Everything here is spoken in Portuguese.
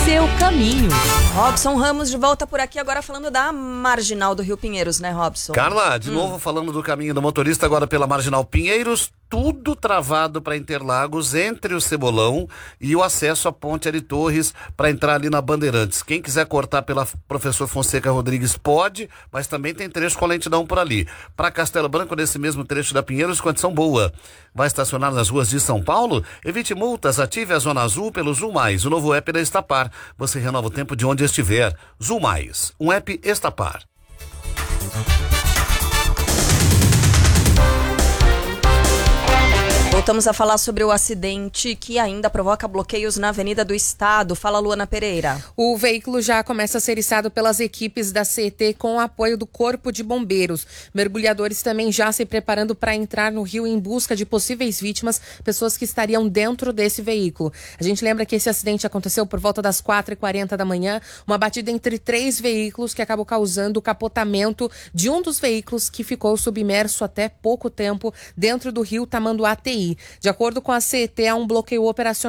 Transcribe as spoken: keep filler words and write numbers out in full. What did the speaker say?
seu caminho. Robson Ramos de volta por aqui, agora falando da Marginal do Rio Pinheiros, né, Robson? Carla, de hum. novo falando do caminho do motorista, agora pela Marginal Pinheiros, tudo travado para Interlagos, entre o Cebolão e o acesso à Ponte Ari Torres para entrar ali na Bandeirantes. Quem quiser cortar pela Professor Fonseca Rodrigues pode, mas também tem trecho com lentidão por ali. Para Castelo Branco, nesse mesmo trecho da Pinheiros, condição boa. Vai estacionar nas ruas de São Paulo? Evite multas, ative a Zona Azul pelo Zul Mais, o novo app da Estapar. Você renova o tempo de onde estiver. Zul Mais, um app Estapar. Voltamos a falar sobre o acidente que ainda provoca bloqueios na Avenida do Estado. Fala, Luana Pereira. O veículo já começa a ser içado pelas equipes da C E T com o apoio do Corpo de Bombeiros. Mergulhadores também já se preparando para entrar no rio em busca de possíveis vítimas, pessoas que estariam dentro desse veículo. A gente lembra que esse acidente aconteceu por volta das quatro e quarenta da manhã, uma batida entre três veículos que acabou causando o capotamento de um dos veículos que ficou submerso até pouco tempo dentro do rio Tamanduá T I. De acordo com a C E T, há um bloqueio operacional